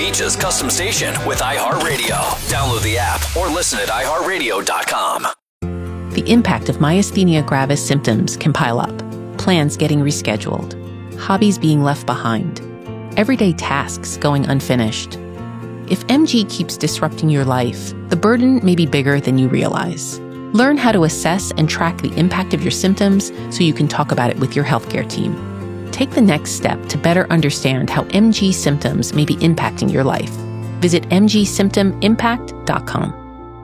Beach's custom station with iHeartRadio. Download the app or listen at iHeartRadio.com. The impact of myasthenia gravis symptoms can pile up. Plans getting rescheduled. Hobbies being left behind. Everyday tasks going unfinished. If MG keeps disrupting your life, the burden may be bigger than you realize. Learn how to assess and track the impact of your symptoms so you can talk about it with your healthcare team. Take the next step to better understand how MG symptoms may be impacting your life. Visit mgsymptomimpact.com.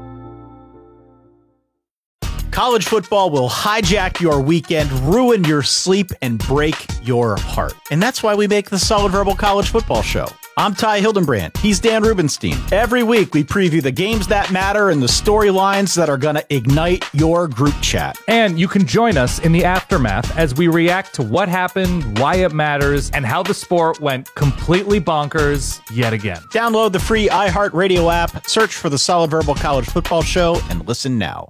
College football will hijack your weekend, ruin your sleep, and break your heart. And that's why we make the Solid Verbal College Football Show. I'm Ty Hildenbrand. He's Dan Rubenstein. Every week, we preview the games that matter and the storylines that are going to ignite your group chat. And you can join us in the aftermath as we react to what happened, why it matters, and how the sport went completely bonkers yet again. Download the free iHeartRadio app, search for the Solid Verbal College Football Show, and listen now.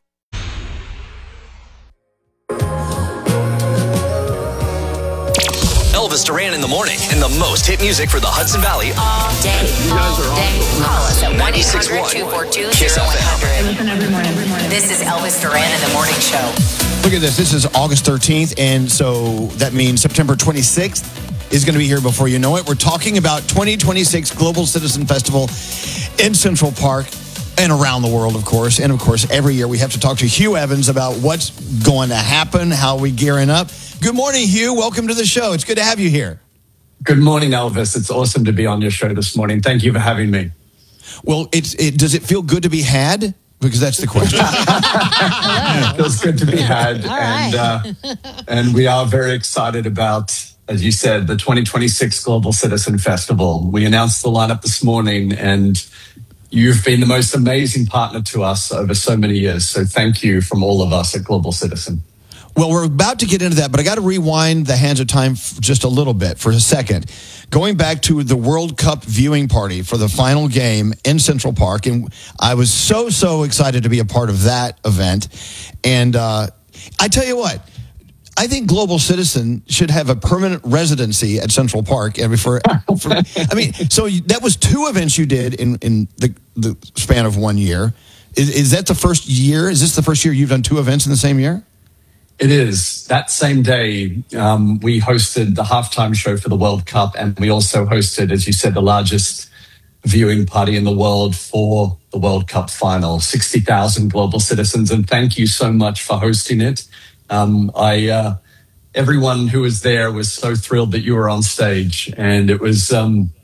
Elvis Duran in the morning and the most hit music for the Hudson Valley all day. You guys are awesome. Call us at 1-800-242-0100. Listen every morning. This is Elvis Duran in the morning show. Look at this. This is August 13th, and so that means September 26th is going to be here before you know it. We're talking about 2026 Global Citizen Festival in Central Park and around the world, of course. And, of course, every year we have to talk to Hugh Evans about what's going to happen, how we're gearing up. Good morning, Hugh. Welcome to the show. It's good to have you here. Good morning, Elvis. It's awesome to be on your show this morning. Thank you for having me. Well, does it feel good to be had? Because that's the question. It feels good to be had. And we are very excited about, as you said, the 2026 Global Citizen Festival. We announced the lineup this morning, and you've been the most amazing partner to us over so many years. So thank you from all of us at Global Citizen. Well, we're about to get into that, but I got to rewind the hands of time just a little bit for a second. Going back to the World Cup viewing party for the final game in Central Park, and I was so excited to be a part of that event. And I tell you what, I think Global Citizen should have a permanent residency at Central Park. I mean, so that was 2 events you did in the span of 1 year. Is that the first year? Is this the first year you've done 2 events in the same year? It is. That same day, we hosted the halftime show for the World Cup, and we also hosted, as you said, the largest viewing party in the world for the World Cup final, 60,000 global citizens. And thank you so much for hosting it. Everyone who was there was so thrilled that you were on stage, and it was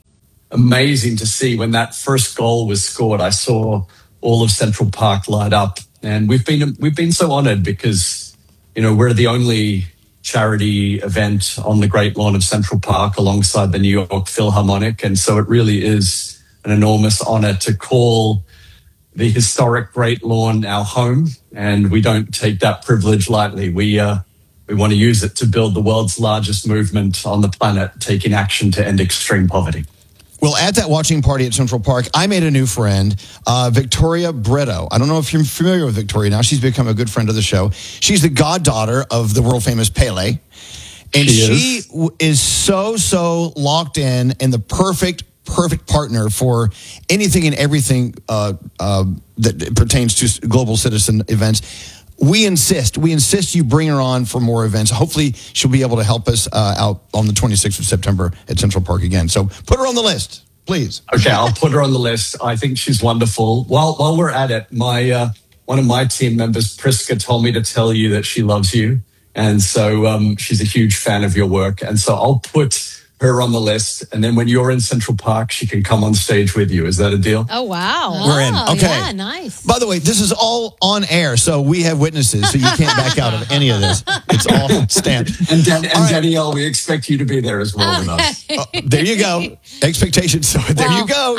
amazing to see when that first goal was scored. I saw all of Central Park light up, and we've been so honored because, you know, we're the only charity event on the Great Lawn of Central Park alongside the New York Philharmonic. And so it really is an enormous honor to call the historic Great Lawn our home. And we don't take that privilege lightly. We want to use it to build the world's largest movement on the planet, taking action to end extreme poverty. Well, at that watching party at Central Park, I made a new friend, Victoria Brito. I don't know if you're familiar with Victoria now. She's become a good friend of the show. She's the goddaughter of the world-famous Pele. And she is so locked in and the perfect partner for anything and everything that pertains to Global Citizen events. We insist you bring her on for more events. Hopefully she'll be able to help us out on the 26th of September at Central Park again. So put her on the list, please. Okay, I'll put her on the list. I think she's wonderful. While we're at it, one of my team members, Priska, told me to tell you that she loves you. And so she's a huge fan of your work. And so I'll put her on the list, and then when you're in Central Park, she can come on stage with you. Is that a deal? Oh, wow. We're in. Okay. Yeah, nice. By the way, this is all on air, so we have witnesses, so you can't back out of any of this. It's all stamped. And Danielle, we expect you to be there as well with us. There you go. Expectations. So there you go.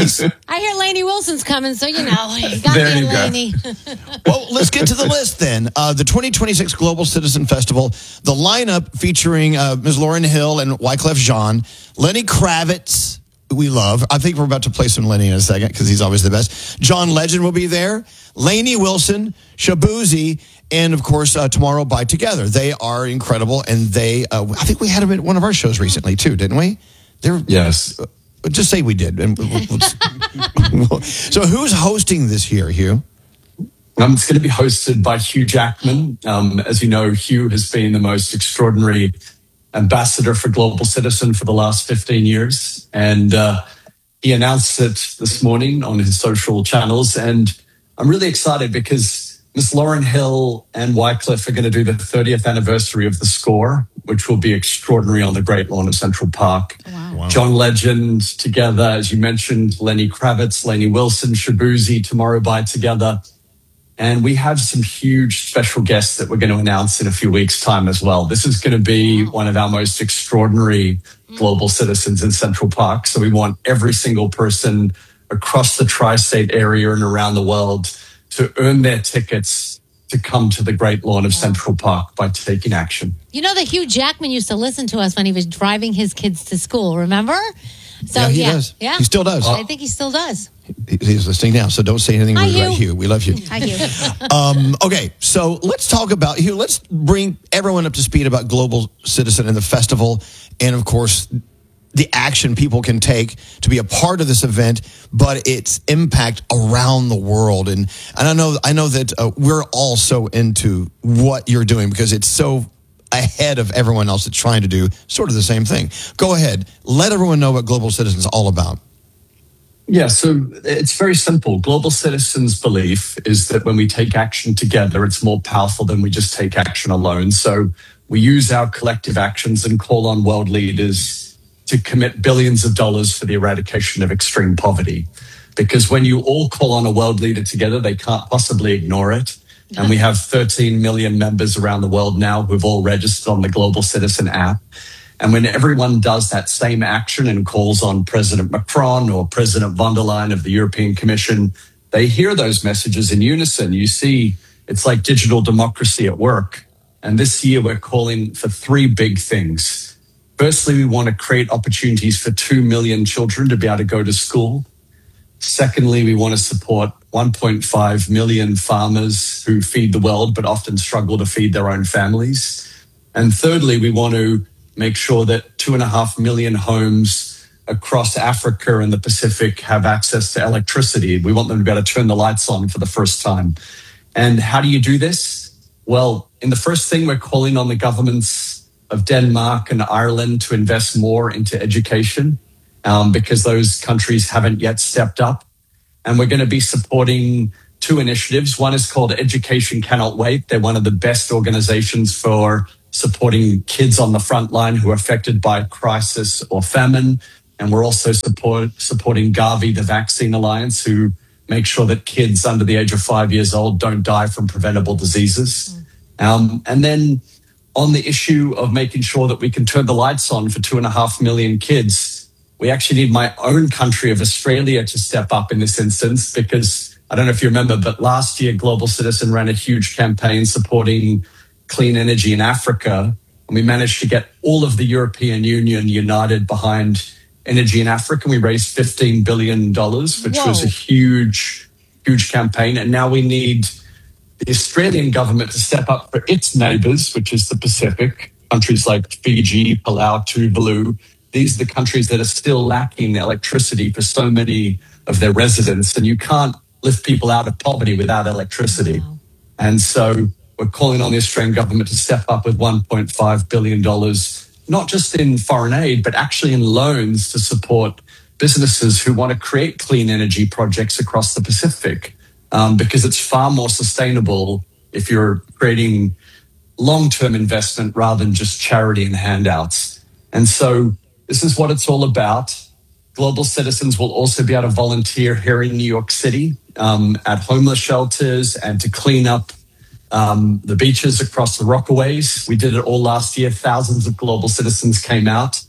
I hear Lainey Wilson's coming, so you know. You got there me, you Lainey. Well, let's get to the list then. The 2026 Global Citizen Festival, the lineup featuring Ms. Lauryn Hill and Wyclef Jean, Lenny Kravitz, we love. I think we're about to play some Lenny in a second because he's always the best. John Legend will be there. Lainey Wilson, Shabuzi, and of course, Tomorrow by Together. They are incredible, and they, I think we had them at one of our shows recently too, didn't we? Yes. Just say we did. And so who's hosting this year, Hugh? It's going to be hosted by Hugh Jackman. As you know, Hugh has been the most extraordinary ambassador for Global Citizen for the last 15 years. And he announced it this morning on his social channels. And I'm really excited because Miss Lauryn Hill and Wycliffe are going to do the 30th anniversary of The Score, which will be extraordinary on the Great Lawn of Central Park. Wow. John Legend together, as you mentioned, Lenny Kravitz, Lainey Wilson, Shabuzi, Tomorrow by together. And we have some huge special guests that we're going to announce in a few weeks' time as well. This is going to be one of our most extraordinary global citizens in Central Park. So we want every single person across the tri-state area and around the world to earn their tickets to come to the Great Lawn of Central Park by taking action. You know that Hugh Jackman used to listen to us when he was driving his kids to school, remember? So, he does. Yeah. He still does. I think he still does. He's listening now, so don't say anything Hi, rude about Hugh. Hugh. We love you. Hi, Hugh. Okay, so let's talk about Hugh. Let's bring everyone up to speed about Global Citizen and the festival, and of course, the action people can take to be a part of this event, but its impact around the world. And I know that we're all so into what you're doing because it's so ahead of everyone else that's trying to do sort of the same thing. Go ahead. Let everyone know what Global Citizen is all about. Yeah, so it's very simple. Global Citizens' belief is that when we take action together, it's more powerful than we just take action alone. So we use our collective actions and call on world leaders to commit billions of dollars for the eradication of extreme poverty. Because when you all call on a world leader together, they can't possibly ignore it. And we have 13 million members around the world now who've all registered on the Global Citizen app. And when everyone does that same action and calls on President Macron or President von der Leyen of the European Commission, they hear those messages in unison. You see, it's like digital democracy at work. And this year, we're calling for three big things. Firstly, we want to create opportunities for 2 million children to be able to go to school. Secondly, we want to support 1.5 million farmers who feed the world but often struggle to feed their own families. And thirdly, we want to make sure that 2.5 million homes across Africa and the Pacific have access to electricity. We want them to be able to turn the lights on for the first time. And how do you do this? Well, in the first thing, we're calling on the governments of Denmark and Ireland to invest more into education because those countries haven't yet stepped up. And we're going to be supporting two initiatives. One is called Education Cannot Wait. They're one of the best organizations for supporting kids on the front line who are affected by crisis or famine. And we're also supporting Gavi, the Vaccine Alliance, who make sure that kids under the age of 5 years old don't die from preventable diseases. And then on the issue of making sure that we can turn the lights on for 2.5 million kids, we actually need my own country of Australia to step up in this instance because I don't know if you remember, but last year Global Citizen ran a huge campaign supporting clean energy in Africa. And we managed to get all of the European Union united behind energy in Africa. And we raised $15 billion, which was a huge, huge campaign. And now we need the Australian government to step up for its neighbours, which is the Pacific, countries like Fiji, Palau, Tuvalu. These are the countries that are still lacking electricity for so many of their residents. And you can't lift people out of poverty without electricity. Wow. And so we're calling on the Australian government to step up with $1.5 billion, not just in foreign aid, but actually in loans to support businesses who want to create clean energy projects across the Pacific. Because it's far more sustainable if you're creating long-term investment rather than just charity and handouts. And so this is what it's all about. Global Citizens will also be able to volunteer here in New York City at homeless shelters and to clean up the beaches across the Rockaways. We did it all last year. Thousands of Global Citizens came out.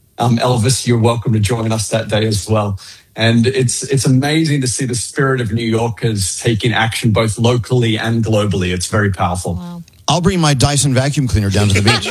Elvis, you're welcome to join us that day as well. And it's amazing to see the spirit of New Yorkers taking action both locally and globally. It's very powerful. Wow. I'll bring my Dyson vacuum cleaner down to the beach.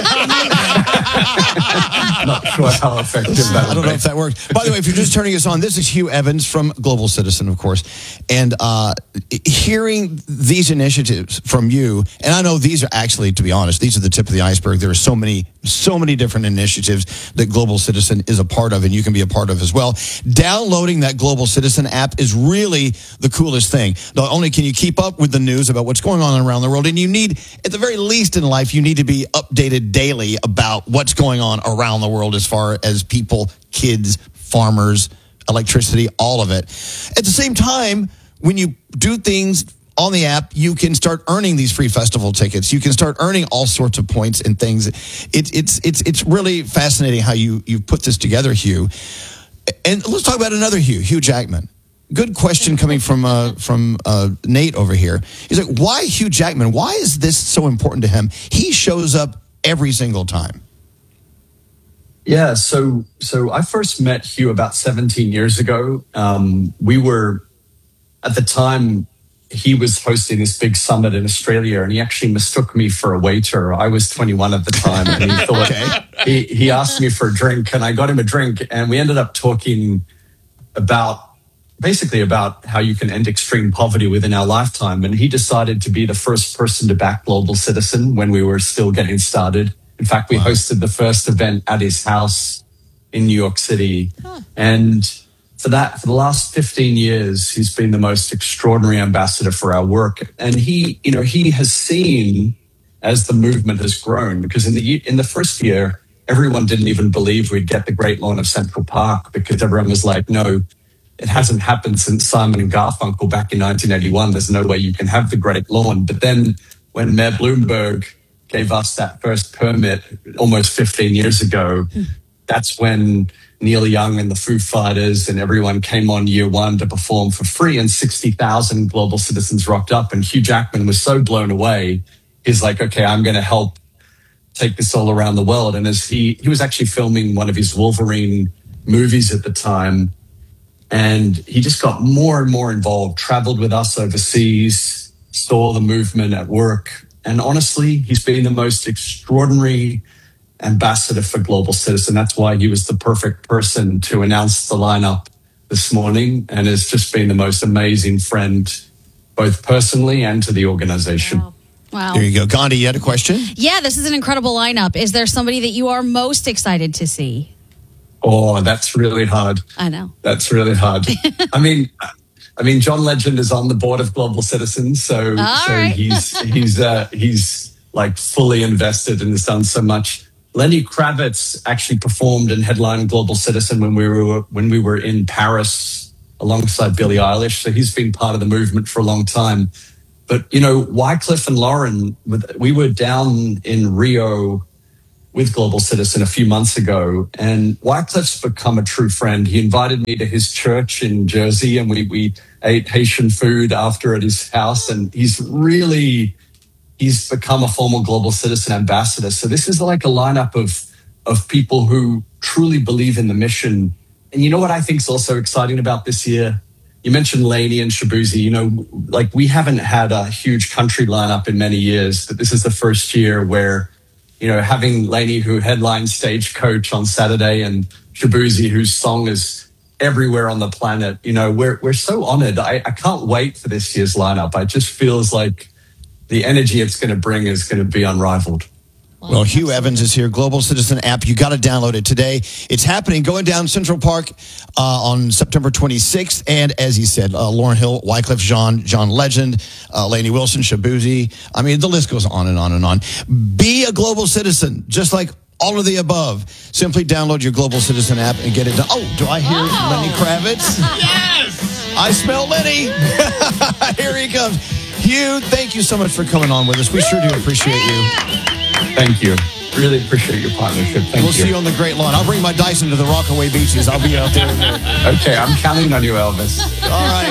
Not sure how effective that I don't know if that works. By the way, if you're just turning us on, this is Hugh Evans from Global Citizen, of course. And hearing these initiatives from you, and I know these are actually, to be honest, these are the tip of the iceberg. There are so many so many different initiatives that Global Citizen is a part of, and you can be a part of as well. Downloading that Global Citizen app is really the coolest thing. Not only can you keep up with the news about what's going on around the world, and you need, at the very least in life, you need to be updated daily about what's going on around the world as far as people, kids, farmers, electricity, all of it. At the same time, when you do things on the app, you can start earning these free festival tickets. You can start earning all sorts of points and things. It's really fascinating how you put this together, Hugh. And let's talk about another Hugh Jackman. Good question coming from Nate over here. He's like, why Hugh Jackman? Why is this so important to him? He shows up every single time. Yeah, so I first met Hugh about 17 years ago. We were, at the time, he was hosting this big summit in Australia, and he actually mistook me for a waiter. I was 21 at the time, and he thought, he asked me for a drink, and I got him a drink, and we ended up talking about how you can end extreme poverty within our lifetime. And he decided to be the first person to back Global Citizen when we were still getting started. In fact, we hosted the first event at his house in New York City. And for the last 15 years, he's been the most extraordinary ambassador for our work. And he has seen as the movement has grown, because in the first year, everyone didn't even believe we'd get the Great Lawn of Central Park, because everyone was like, no, it hasn't happened since Simon and Garfunkel back in 1981. There's no way you can have the Great Lawn. But then when Mayor Bloomberg gave us that first permit almost 15 years ago, that's when Neil Young and the Foo Fighters and everyone came on year one to perform for free, and 60,000 Global Citizens rocked up. And Hugh Jackman was so blown away. He's like, okay, I'm going to help take this all around the world. And as he was actually filming one of his Wolverine movies at the time, and he just got more and more involved, traveled with us overseas, saw the movement at work. And honestly, he's been the most extraordinary ambassador for Global Citizen. That's why he was the perfect person to announce the lineup this morning, and has just been the most amazing friend, both personally and to the organization. Wow. There you go. Gandhi, you had a question? Yeah, this is an incredible lineup. Is there somebody that you are most excited to see? Oh, that's really hard. I know. That's really hard. I mean, John Legend is on the board of Global Citizens, so he's like fully invested and has done so much. Lenny Kravitz actually performed and headlined Global Citizen when we were in Paris alongside Billie Eilish. So he's been part of the movement for a long time. But, Wycliffe and Lauren, we were down in Rio with Global Citizen a few months ago, and Wycliffe's become a true friend. He invited me to his church in Jersey, and we ate Haitian food after at his house, and he's become a formal Global Citizen ambassador. So this is like a lineup of people who truly believe in the mission. And you know what I think is also exciting about this year? You mentioned Lainey and Shabuzi. We haven't had a huge country lineup in many years, but this is the first year where, having Lainey, who headlined Stagecoach on Saturday, and Shabuzi, whose song is everywhere on the planet, we're so honored. I can't wait for this year's lineup. It just feels like the energy it's going to bring is going to be unrivaled. Well, Hugh Evans is here. Global Citizen app. You got to download it today. It's happening going down Central Park on September 26th. And as he said, Lauryn Hill, Wycliffe Jean, John Legend, Lainey Wilson, Shabuzi. I mean, the list goes on and on and on. Be a Global Citizen, just like all of the above. Simply download your Global Citizen app and get it done. Oh, do I hear Lenny Kravitz? Yes! I smell Lenny. Here he comes. Hugh, thank you so much for coming on with us. We sure do appreciate you. Thank you. Really appreciate your partnership. Thank you. We'll see you on the Great Lawn. I'll bring my Dyson to the Rockaway Beaches. I'll be out there. Okay, I'm counting on you, Elvis. All right.